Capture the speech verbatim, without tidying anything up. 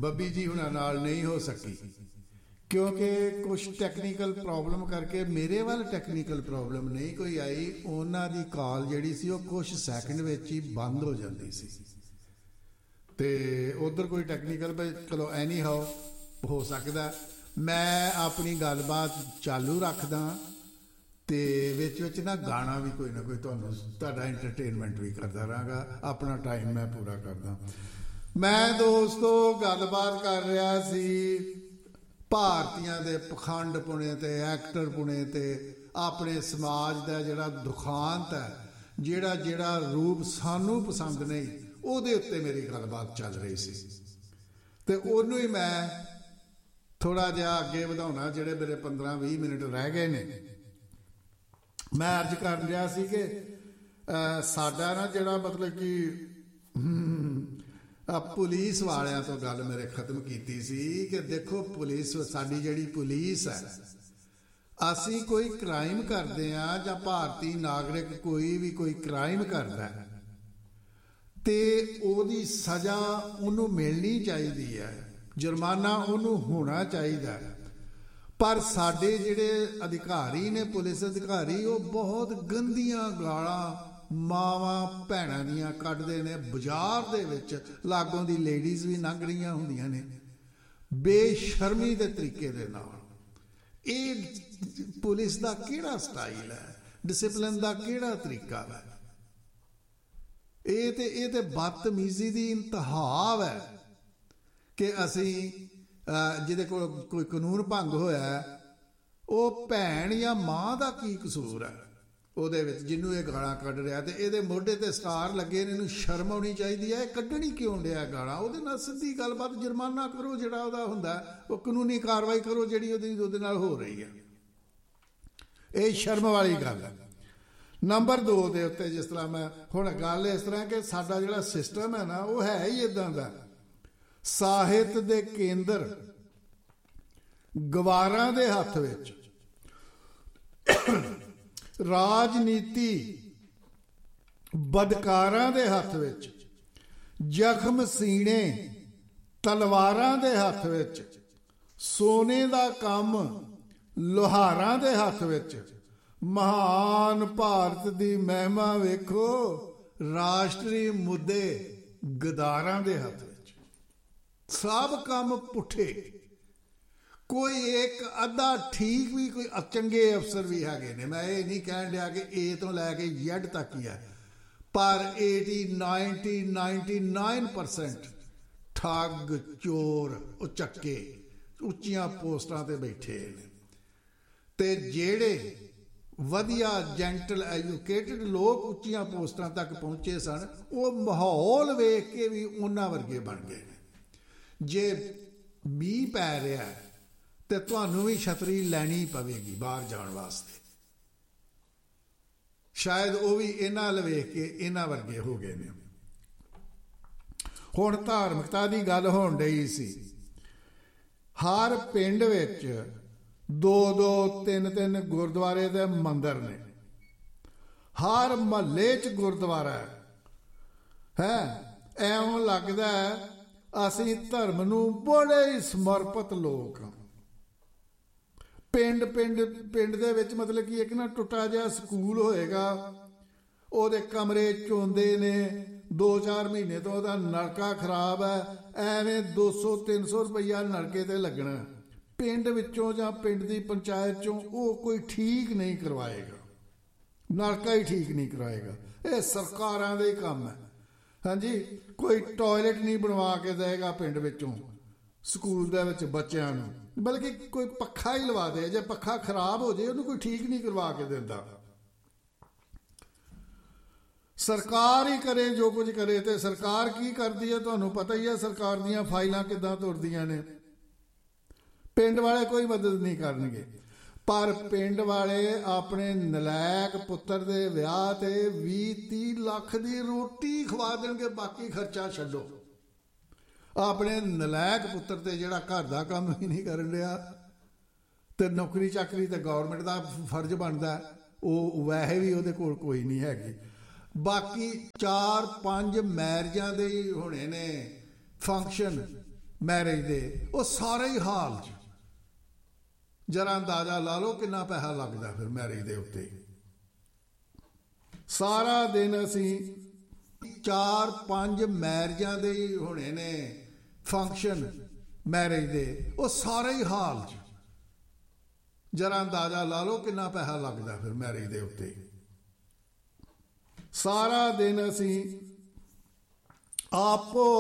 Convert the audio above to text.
ਬੱਬੀ ਜੀ ਹੁਣਾਂ ਨਾਲ ਨਹੀਂ ਹੋ ਸਕੀ, ਕਿਉਂਕਿ ਕੁਛ ਟੈਕਨੀਕਲ ਪ੍ਰੋਬਲਮ ਕਰਕੇ ਮੇਰੇ ਵੱਲ ਟੈਕਨੀਕਲ ਪ੍ਰੋਬਲਮ ਨਹੀਂ ਕੋਈ ਆਈ। ਉਹਨਾਂ ਦੀ ਕਾਲ ਜਿਹੜੀ ਸੀ ਉਹ ਕੁਛ ਸੈਕਿੰਡ ਵਿੱਚ ਹੀ ਬੰਦ ਹੋ ਜਾਂਦੀ ਸੀ, ਤੇ ਉਧਰ ਕੋਈ ਟੈਕਨੀਕਲ, ਚਲੋ ਐਨੀ ਹਾਓ ਹੋ ਸਕਦਾ। ਮੈਂ ਆਪਣੀ ਗੱਲਬਾਤ ਚਾਲੂ ਰੱਖਦਾ ਤੇ ਵਿੱਚ ਵਿੱਚ ਨਾ ਗਾਣਾ ਵੀ ਕੋਈ ਨਾ ਕੋਈ ਤੁਹਾਨੂੰ ਤੁਹਾਡਾ ਐਂਟਰਟੇਨਮੈਂਟ ਵੀ ਕਰਦਾ ਰਹਾਂਗਾ। ਆਪਣਾ ਟਾਈਮ ਮੈਂ ਪੂਰਾ ਕਰਦਾ। ਮੈਂ ਦੋਸਤੋ ਗੱਲਬਾਤ ਕਰ ਰਿਹਾ ਸੀ ਭਾਰਤੀਆਂ ਦੇ ਪਖੰਡ ਪੁਣੇ ਤੇ ਐਕਟਰ ਪੁਣੇ ਤੇ ਆਪਣੇ ਸਮਾਜ ਦਾ ਜਿਹੜਾ ਦੁਖਾਂਤ ਹੈ, ਜਿਹੜਾ ਜਿਹੜਾ ਰੂਪ ਸਾਨੂੰ ਪਸੰਦ ਨਹੀਂ, ਉਹਦੇ ਉੱਤੇ ਮੇਰੀ ਗੱਲਬਾਤ ਚੱਲ ਰਹੀ ਸੀ ਤੇ ਉਹਨੂੰ ਹੀ ਮੈਂ ਥੋੜ੍ਹਾ ਜਿਹਾ ਅੱਗੇ ਵਧਾਉਣਾ। ਜਿਹੜੇ ਮੇਰੇ ਪੰਦਰਾਂ ਵੀਹ ਮਿੰਟ ਰਹਿ ਗਏ ਨੇ, ਮੈਂ ਅਰਜ਼ ਕਰ ਰਿਹਾ ਸੀ ਕਿ ਸਾਡਾ ਨਾ ਜਿਹੜਾ ਮਤਲਬ ਕਿ ਪੁਲਿਸ ਵਾਲਿਆਂ ਤੋਂ ਗੱਲ ਮੇਰੇ ਖ਼ਤਮ ਕੀਤੀ ਸੀ ਕਿ ਦੇਖੋ ਪੁਲਿਸ, ਸਾਡੀ ਜਿਹੜੀ ਪੁਲਿਸ ਹੈ, ਅਸੀਂ ਕੋਈ ਕ੍ਰਾਈਮ ਕਰਦੇ ਹਾਂ ਜਾਂ ਭਾਰਤੀ ਨਾਗਰਿਕ ਕੋਈ ਵੀ ਕੋਈ ਕ੍ਰਾਈਮ ਕਰਦਾ ਤੇ ਉਹਦੀ ਸਜ਼ਾ ਉਹਨੂੰ ਮਿਲਣੀ ਚਾਹੀਦੀ ਹੈ, ਜੁਰਮਾਨਾ ਉਹਨੂੰ ਹੋਣਾ ਚਾਹੀਦਾ। ਪਰ ਸਾਡੇ ਜਿਹੜੇ ਅਧਿਕਾਰੀ ਨੇ, ਪੁਲਿਸ ਅਧਿਕਾਰੀ, ਉਹ ਬਹੁਤ ਗੰਦੀਆਂ ਗਾਲਾਂ ਮਾਵਾਂ ਭੈਣਾਂ ਦੀਆਂ ਕੱਢਦੇ ਨੇ। ਬਾਜ਼ਾਰ ਦੇ ਵਿੱਚ ਲਾਗੋਂ ਦੀ ਲੇਡੀਜ਼ ਵੀ ਲੰਘ ਰਹੀਆਂ ਹੁੰਦੀਆਂ ਨੇ ਬੇਸ਼ਰਮੀ ਦੇ ਤਰੀਕੇ ਦੇ ਨਾਲ। ਇਹ ਪੁਲਿਸ ਦਾ ਕਿਹੜਾ ਸਟਾਈਲ ਹੈ? ਡਿਸਿਪਲਿਨ ਦਾ ਕਿਹੜਾ ਤਰੀਕਾ ਹੈ? ਇਹ ਤੇ ਇਹ ਤੇ ਬਦਤਮੀਜ਼ੀ ਦੀ ਇੰਤਹਾ ਹੈ ਕਿ ਅਸੀਂ ਜਿਹਦੇ ਕੋਲ ਕੋਈ ਕਾਨੂੰਨ ਭੰਗ ਹੋਇਆ, ਉਹ ਭੈਣ ਜਾਂ ਮਾਂ ਦਾ ਕੀ ਕਸੂਰ ਹੈ ਉਹਦੇ ਵਿੱਚ, ਜਿਹਨੂੰ ਇਹ ਗਾਲਾਂ ਕੱਢ ਰਿਹਾ ਤੇ ਇਹਦੇ ਮੋਢੇ ਤੇ ਸਟਾਰ ਲੱਗੇ ਨੇ, ਇਹਨੂੰ ਸ਼ਰਮ ਆਉਣੀ ਚਾਹੀਦੀ ਹੈ। ਇਹ ਕੱਢਣੀ ਕਿਉਂ ਡਿਆ ਗਾਲਾਂ? ਉਹਦੇ ਨਾਲ ਸਿੱਧੀ ਗੱਲਬਾਤ, ਜੁਰਮਾਨਾ ਕਰੋ ਜਿਹੜਾ ਉਹਦਾ ਹੁੰਦਾ, ਉਹ ਕਾਨੂੰਨੀ ਕਾਰਵਾਈ ਕਰੋ ਜਿਹੜੀ ਉਹਦੀ ਉਹਦੇ ਨਾਲ ਹੋ ਰਹੀ ਹੈ। ਇਹ ਸ਼ਰਮ ਵਾਲੀ ਗੱਲ ਹੈ। ਨੰਬਰ ਦੋ ਦੇ ਉੱਤੇ ਜਿਸ ਤਰ੍ਹਾਂ ਮੈਂ ਹੁਣ ਗੱਲ ਇਸ ਤਰ੍ਹਾਂ ਕਿ ਸਾਡਾ ਜਿਹੜਾ ਸਿਸਟਮ ਹੈ ਨਾ, ਉਹ ਹੈ ਹੀ ਇੱਦਾਂ ਦਾ। ਸਾਹਿਤ ਦੇ ਕੇਂਦਰ ਗਵਾਰਾਂ ਦੇ ਹੱਥ ਵਿੱਚ, ਰਾਜਨੀਤੀ ਬਦਕਾਰਾਂ ਦੇ ਹੱਥ ਵਿੱਚ, ਜ਼ਖਮ ਸੀਣੇ ਤਲਵਾਰਾਂ ਦੇ ਹੱਥ ਵਿੱਚ, ਸੋਨੇ ਦਾ ਕੰਮ ਲੋਹਾਰਾਂ ਦੇ ਹੱਥ ਵਿੱਚ, ਮਹਾਨ ਭਾਰਤ ਦੀ ਮਹਿਮਾ ਵੇਖੋ ਰਾਸ਼ਟਰੀ ਮੁੱਦੇ ਗਦਾਰਾਂ ਦੇ ਹੱਥ ਵਿੱਚ। ਸਭ ਕੰਮ ਪੁੱਠੇ। ਕੋਈ ਇੱਕ ਅੱਧਾ ਠੀਕ ਵੀ, ਕੋਈ ਚੰਗੇ ਅਫਸਰ ਵੀ ਹੈਗੇ ਨੇ। ਮੈਂ ਇਹ ਨਹੀਂ ਕਹਿਣ ਡਿਆ ਕਿ ਏ ਤੋਂ ਲੈ ਕੇ ਜ਼ੈਡ ਤੱਕ ਹੀ ਹੈ, ਪਰ eighty ninety ninety nine percent ਠੱਗ, ਚੋਰ, ਉਚੱਕੇ ਉੱਚੀਆਂ ਪੋਸਟਾਂ ਤੇ ਬੈਠੇ ਨੇ। ਤੇ ਜਿਹੜੇ ਵਧੀਆ ਜੈਂਟਲ ਐਜੂਕੇਟਡ ਲੋਕ ਉੱਚੀਆਂ ਪੋਸਟਾਂ ਤੱਕ ਪਹੁੰਚੇ ਸਨ, ਉਹ ਮਾਹੌਲ ਵੇਖ ਕੇ ਵੀ ਉਹਨਾਂ ਵਰਗੇ ਬਣ ਗਏ ਨੇ। ਜੇ ਮੀਂਹ ਪੈ ਰਿਹਾ ਤੇ ਤੁਹਾਨੂੰ ਵੀ ਛਤਰੀ ਲੈਣੀ ਪਵੇਗੀ ਬਾਹਰ ਜਾਣ ਵਾਸਤੇ। ਸ਼ਾਇਦ ਉਹ ਵੀ ਇਹਨਾਂ ਵੱਲ ਵੇਖ ਕੇ ਇਹਨਾਂ ਵਰਗੇ ਹੋ ਗਏ ਨੇ। ਹੁਣ ਧਾਰਮਿਕਤਾ ਦੀ ਗੱਲ ਹੋਣ ਡਈ ਸੀ। ਹਰ ਪਿੰਡ ਵਿੱਚ ਦੋ ਦੋ ਤਿੰਨ ਤਿੰਨ ਗੁਰਦੁਆਰੇ ਦੇ ਮੰਦਿਰ ਨੇ। ਹਰ ਮਹੱਲੇ 'ਚ ਗੁਰਦੁਆਰਾ ਹੈ। ਐਵੇਂ ਲੱਗਦਾ ਅਸੀਂ ਧਰਮ ਨੂੰ ਬੜੇ ਹੀ ਸਮਰਪਿਤ ਲੋਕ ਹਾਂ। ਪਿੰਡ ਪਿੰਡ ਪਿੰਡ ਦੇ ਵਿੱਚ ਮਤਲਬ ਕਿ ਇੱਕ ਨਾ ਟੁੱਟਾ ਜਿਹਾ ਸਕੂਲ ਹੋਏਗਾ, ਉਹਦੇ ਕਮਰੇ ਚੋਂਦੇ ਨੇ, ਦੋ ਚਾਰ ਮਹੀਨੇ ਤੋਂ ਉਹਦਾ ਨਲਕਾ ਖਰਾਬ ਹੈ, ਐਵੇਂ ਦੋ ਸੌ ਤਿੰਨ ਸੌ ਰੁਪਈਆ ਨਲਕੇ ਤੇ ਲੱਗਣਾ। ਪਿੰਡ ਵਿੱਚੋਂ ਜਾਂ ਪਿੰਡ ਦੀ ਪੰਚਾਇਤ ਚੋਂ ਉਹ ਕੋਈ ਠੀਕ ਨਹੀਂ ਕਰਵਾਏਗਾ, ਨਲਕਾ ਹੀ ਠੀਕ ਨਹੀਂ ਕਰਾਏਗਾ। ਇਹ ਸਰਕਾਰਾਂ ਦਾ ਹੀ ਕੰਮ ਹੈ। ਹਾਂਜੀ, ਕੋਈ ਟੋਇਲਟ ਨਹੀਂ ਬਣਵਾ ਕੇ ਦੇਵੇਗਾ ਪਿੰਡ ਵਿੱਚੋਂ ਸਕੂਲ ਦੇ ਵਿੱਚ ਬੱਚਿਆਂ ਨੂੰ, ਬਲਕਿ ਕੋਈ ਪੱਖਾ ਹੀ ਲਵਾ ਦੇ। ਜੇ ਪੱਖਾ ਖਰਾਬ ਹੋ ਜਾਏ ਉਹਨੂੰ ਕੋਈ ਠੀਕ ਨਹੀਂ ਕਰਵਾ ਕੇ ਦਿੰਦਾ। ਸਰਕਾਰ ਹੀ ਕਰੇ ਜੋ ਕੁਝ ਕਰੇ। ਤੇ ਸਰਕਾਰ ਕੀ ਕਰਦੀ ਹੈ ਤੁਹਾਨੂੰ ਪਤਾ ਹੀ ਹੈ। ਸਰਕਾਰ ਦੀਆਂ ਫਾਈਲਾਂ ਕਿੱਦਾਂ ਤੁਰਦੀਆਂ ਨੇ। ਪਿੰਡ ਵਾਲੇ ਕੋਈ ਮਦਦ ਨਹੀਂ ਕਰਨਗੇ, ਪਰ ਪਿੰਡ ਵਾਲੇ ਆਪਣੇ ਨਲਾਇਕ ਪੁੱਤਰ ਦੇ ਵਿਆਹ ਤੇ ਵੀਹ ਤੀਹ ਲੱਖ ਦੀ ਰੋਟੀ ਖਵਾ ਦੇਣਗੇ, ਬਾਕੀ ਖਰਚਾ ਛੱਡੋ। ਆਪਣੇ ਨਲਾਇਕ ਪੁੱਤਰ ਤੇ ਜਿਹੜਾ ਘਰ ਦਾ ਕੰਮ ਹੀ ਨਹੀਂ ਕਰਨ ਰਿਹਾ, ਤੇ ਨੌਕਰੀ ਚਾਕਰੀ ਤੇ ਗੌਰਮੈਂਟ ਦਾ ਫਰਜ਼ ਬਣਦਾ, ਉਹ ਵੈਸੇ ਵੀ ਉਹਦੇ ਕੋਲ ਕੋਈ ਨਹੀਂ ਹੈਗੀ। ਬਾਕੀ ਚਾਰ ਪੰਜ ਮੈਰਿਜਾਂ ਦੇ ਹੀ ਹੋਣੇ ਨੇ ਫੰਕਸ਼ਨ, ਮੈਰਿਜ ਦੇ, ਉਹ ਸਾਰੇ ਹੀ ਹਾਲ 'ਚ ਜਰਾ ਅੰਦਾਜ਼ਾ ਲਾ ਲਓ ਕਿੰਨਾ ਪੈਸਾ ਲੱਗਦਾ ਫਿਰ ਮੈਰਿਜ ਦੇ ਉੱਤੇ। ਸਾਰਾ ਦਿਨ ਅਸੀਂ ਚਾਰ ਪੰਜ ਮੈਰਿਜਾਂ ਦੇ ਹੀ ਹੋਣੇ ਨੇ ਫੰਕਸ਼ਨ ਮੈਰਿਜ ਦੇ, ਉਹ ਸਾਰੇ ਹੀ ਹਾਲ 'ਚ ਜਰਾ ਅੰਦਾਜ਼ਾ ਲਾ ਲਓ ਕਿੰਨਾ ਪੈਸਾ ਲੱਗਦਾ ਫਿਰ ਮੈਰਿਜ ਦੇ ਉੱਤੇ। ਸਾਰਾ ਦਿਨ ਅਸੀਂ ਆਪੋ